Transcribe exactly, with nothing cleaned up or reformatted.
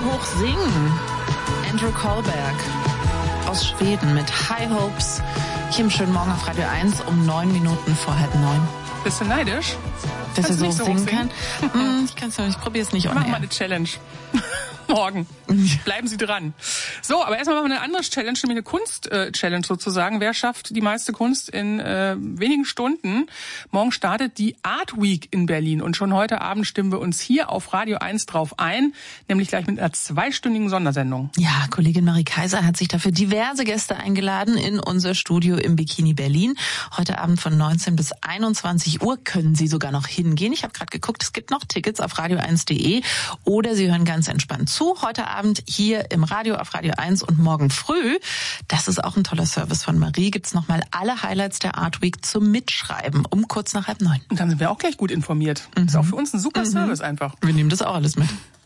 hoch singen. Andrew Kohlberg aus Schweden mit High Hopes. Hier im schönen Morgen auf Radio eins um neun Minuten vor halb neun. Bist du neidisch? Dass er so, so singen kann? Hm, ich kann es noch nicht, ich probiere es nicht. Wir machen mal eine Challenge. Morgen. Bleiben Sie dran. So, aber erstmal machen wir eine andere Challenge, nämlich eine Kunst-Challenge sozusagen. Wer schafft die meiste Kunst in äh, wenigen Stunden? Morgen startet die Art Week in Berlin und schon heute Abend stimmen wir uns hier auf Radio eins drauf ein, nämlich gleich mit einer zweistündigen Sondersendung. Ja, Kollegin Marie Kaiser hat sich dafür diverse Gäste eingeladen in unser Studio im Bikini Berlin. Heute Abend von neunzehn bis einundzwanzig Uhr können Sie sogar noch hingehen. Ich habe gerade geguckt, es gibt noch Tickets auf radio eins punkt de oder Sie hören ganz entspannt zu. Heute Abend hier im Radio auf Radio eins und morgen früh, das ist auch ein toller Service von Marie, gibt's nochmal alle Highlights der Art Week zum Mitschreiben um kurz nach halb neun. Und dann sind wir auch gleich gut informiert. Mhm. Ist auch für uns ein super mhm. Service einfach. Wir nehmen das auch alles mit.